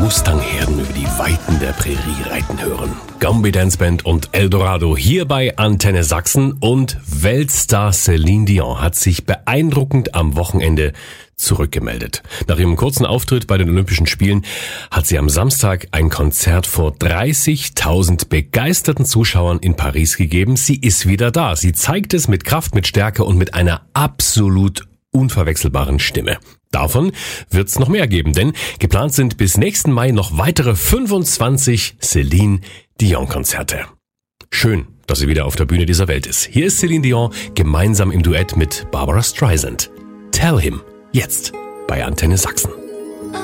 Mustangherden über die Weiten der Prärie reiten hören. Gombi Dance Band und Eldorado hier bei Antenne Sachsen, und Weltstar Celine Dion hat sich beeindruckend am Wochenende zurückgemeldet. Nach ihrem kurzen Auftritt bei den Olympischen Spielen hat sie am Samstag ein Konzert vor 30.000 begeisterten Zuschauern in Paris gegeben. Sie ist wieder da. Sie zeigt es mit Kraft, mit Stärke und mit einer absolut unverwechselbaren Stimme. Davon wird's noch mehr geben, denn geplant sind bis nächsten Mai noch weitere 25 Celine Dion Konzerte. Schön, dass sie wieder auf der Bühne dieser Welt ist. Hier ist Celine Dion gemeinsam im Duett mit Barbara Streisand. Tell Him, jetzt bei Antenne Sachsen.